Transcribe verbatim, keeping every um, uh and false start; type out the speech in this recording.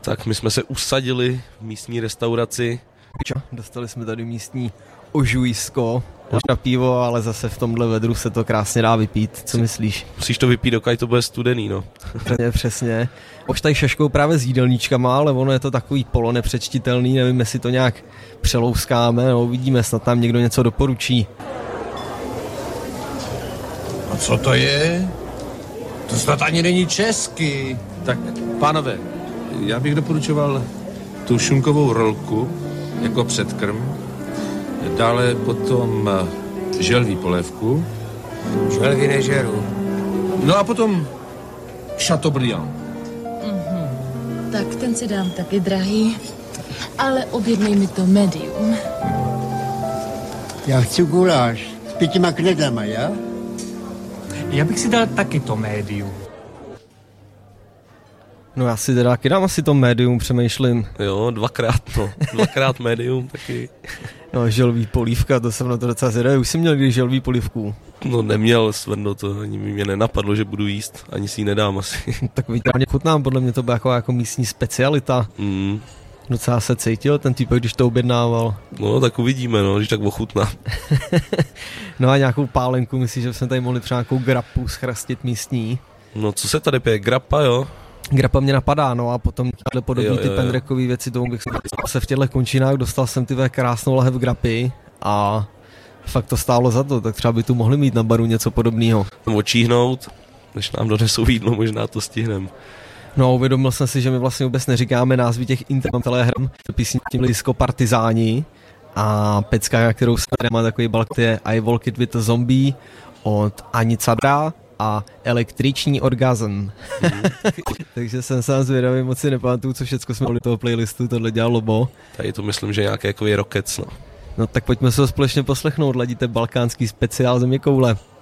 Tak my jsme se usadili v místní restauraci. Dostali jsme tady místní ožujsko, možná pivo, ale zase v tomhle vedru se to krásně dá vypít. Co myslíš? Musíš to vypít, dokud to bude studený, no. Přesně, přesně. Už tady šaškou právě s jídelníčkama, ale ono je to takový polo nepřečtitelný, nevím, jestli to nějak přelouskáme, no uvidíme, snad tam někdo něco doporučí. A co to je? To snad ani není česky. Tak, pánové, já bych doporučoval tu šunkovou rolku jako předkrm, dále potom želví polévku. Želví nežeru. No a potom Chateaubriand. Mm-hmm. Tak ten si dám taky drahý, ale objednej mi to medium. Já chci guláš s pětima knedlama, já? Já bych si dal taky to médium. No já si teda taky dám asi to médium, přemýšlím. Jo, dvakrát no, dvakrát médium taky. No želví polívka, to jsem na to docela zvědavý. Už jsem měl kdy želví polívku. No neměl, Svrno, to ani mě nenapadlo, že budu jíst, ani si ji nedám asi. Tak vytrávně chutnám, podle mě to byla jako, jako místní specialita. Mm. Docela se cítil ten týpek, když to objednával. No tak uvidíme, no, když tak ochutná. No a nějakou pálenku, myslíš, že jsme tady mohli třeba nějakou grapu schrastit místní? No co se tady pije, grappa, jo? Grappa mě napadá, no a potom tyhle podobný ty pendrekový věci, tomu bych se v těchto končinách dostal jsem ty krásnou lahev grapy a fakt to stálo za to, tak třeba by tu mohli mít na baru něco podobného. Očíhnout, než nám donesou jídlo, možná to stihnem. No, uvědomil jsem si, že my vlastně vůbec neříkáme názvy těch internet telegram, písničky Lisko Partizáni a pecka, na kterou se má takový balk, je I Walk It With a Zombie od Ani Cadra a Električní orgazm. Mm. Takže jsem sám zvědavý, moc si nepamatuju, co všecko jsme měli toho playlistu, tohle dělal Lobo. Tady to myslím, že nějaký jako je rockets, no. No tak pojďme se ho společně poslechnout, ladíte balkánský speciál Země koule.